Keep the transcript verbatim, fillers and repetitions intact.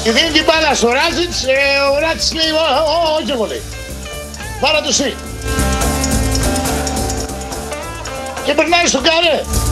Και δίνει την μπάλα στο Ράτζιτς, ε, ο Ράτζιτς λέει όχι εγώ λέει. Βάλα το εσύ. Και περνάει στον καρέ.